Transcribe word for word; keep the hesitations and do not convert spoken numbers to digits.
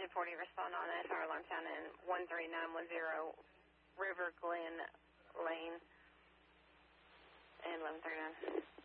ten forty, respond on that fire alarm sound in one three nine one zero River Glen Lane and eleven thirty-nine.